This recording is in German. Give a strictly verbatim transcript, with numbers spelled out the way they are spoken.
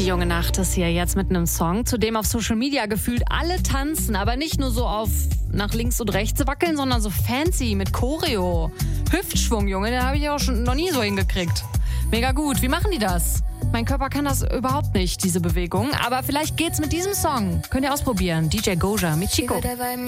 Die junge Nacht ist hier jetzt mit einem Song, zu dem auf Social Media gefühlt alle tanzen, aber nicht nur so auf nach links und rechts wackeln, sondern so fancy mit Choreo. Hüftschwung, Junge, den habe ich auch schon noch nie so hingekriegt. Mega gut. Wie machen die das? Mein Körper kann das überhaupt nicht, diese Bewegung. Aber vielleicht geht's mit diesem Song. Könnt ihr ausprobieren. D J Goja mit Chico.